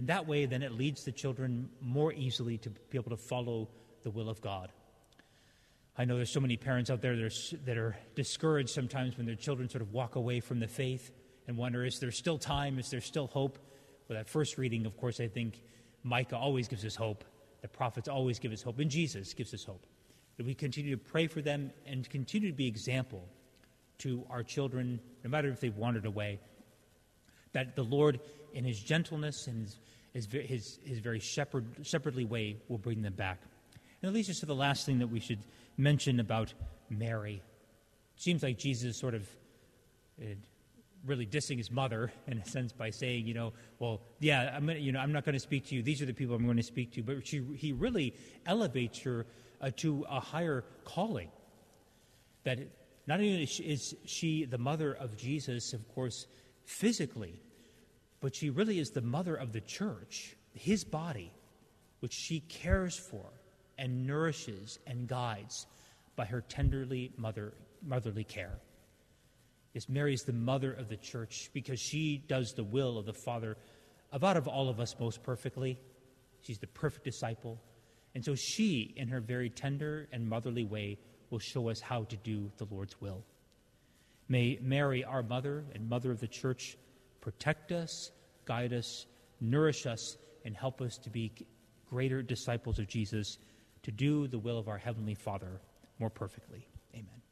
And that way, then it leads the children more easily to be able to follow the will of God. I know there's so many parents out there that are discouraged sometimes when their children sort of walk away from the faith and wonder, is there still time? Is there still hope? Well, that first reading, of course, I think Micah always gives us hope. The prophets always give us hope. And Jesus gives us hope. That we continue to pray for them and continue to be example to our children, no matter if they've wandered away. That the Lord, in his gentleness and his very shepherdly way, will bring them back. And it leads us to the last thing that we should mention about Mary. It seems like Jesus sort of really dissing his mother, in a sense, by saying, I'm not going to speak to you. These are the people I'm going to speak to. But he really elevates her to a higher calling. That not only is she the mother of Jesus, of course, physically, but she really is the mother of the church, his body, which she cares for and nourishes and guides by her tenderly motherly care. Yes, Mary is the mother of the church because she does the will of the Father out of all of us most perfectly. She's the perfect disciple. And so she, in her very tender and motherly way, will show us how to do the Lord's will. May Mary, our mother and mother of the church, protect us, guide us, nourish us, and help us to be greater disciples of Jesus, to do the will of our Heavenly Father more perfectly. Amen.